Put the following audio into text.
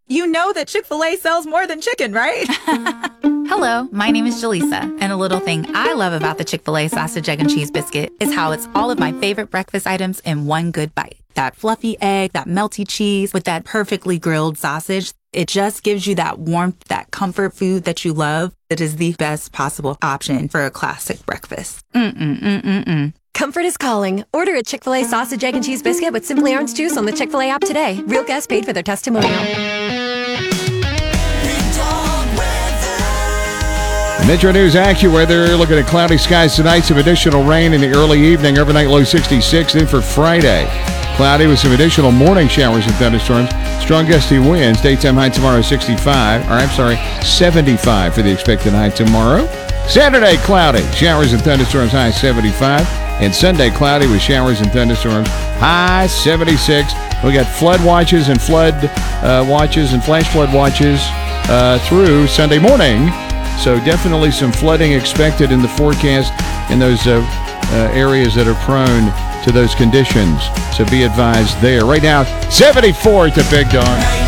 You know that Chick-fil-A sells more than chicken, right? Hello, my name is Jaleesa, and a little thing I love about the Chick-fil-A sausage, egg, and cheese biscuit is how it's all of my favorite breakfast items in one good bite. That fluffy egg, that melty cheese with that perfectly grilled sausage. It just gives you that warmth, that comfort food that you love. It is the best possible option for a classic breakfast. Comfort is calling. Order a Chick-fil-A sausage, egg, and cheese biscuit with Simply Orange Juice on the Chick-fil-A app today. Real guests paid for their testimonial. Metro News AccuWeather, looking at cloudy skies tonight, some additional rain in the early evening, overnight low 66. Then for Friday, cloudy with some additional morning showers and thunderstorms. Strong gusty winds, daytime high tomorrow 75 for the expected high tomorrow. Saturday, cloudy, showers and thunderstorms, high 75. And Sunday, cloudy with showers and thunderstorms, high 76. We got flood watches and flash flood watches through Sunday morning. So definitely some flooding expected in the forecast in those areas that are prone to those conditions. So be advised there. Right now, 74 at the Big Dog.